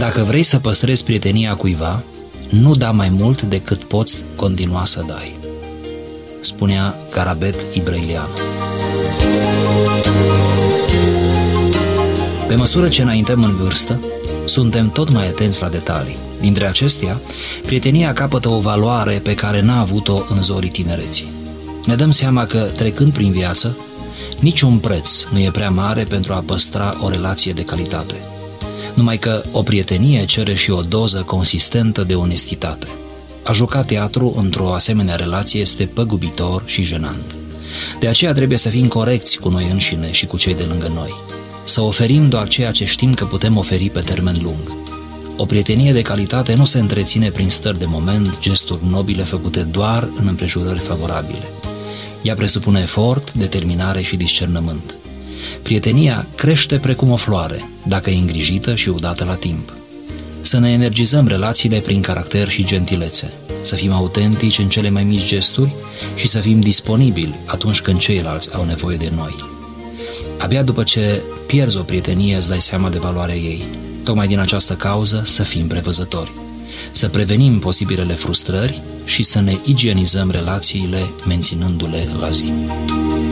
Dacă vrei să păstrezi prietenia cuiva, nu da mai mult decât poți continua să dai, spunea Garabet Ibrăileanu. Pe măsură ce înaintăm în vârstă, suntem tot mai atenți la detalii. Dintre acestea, prietenia capătă o valoare pe care n-a avut-o în zorii tinereții. Ne dăm seama că, trecând prin viață, niciun preț nu e prea mare pentru a păstra o relație de calitate. Numai că o prietenie cere și o doză consistentă de onestitate. A juca teatru într-o asemenea relație este păgubitor și jenant. De aceea trebuie să fim corecți cu noi înșine și cu cei de lângă noi. Să oferim doar ceea ce știm că putem oferi pe termen lung. O prietenie de calitate nu se întreține prin stări de moment, gesturi nobile făcute doar în împrejurări favorabile. Ea presupune efort, determinare și discernământ. Prietenia crește precum o floare, dacă e îngrijită și udată la timp. Să ne energizăm relațiile prin caracter și gentilețe, să fim autentici în cele mai mici gesturi și să fim disponibili atunci când ceilalți au nevoie de noi. Abia după ce pierzi o prietenie îți dai seama de valoarea ei. Tocmai din această cauză să fim prevăzători, să prevenim posibilele frustrări și să ne igienizăm relațiile menținându-le la zi.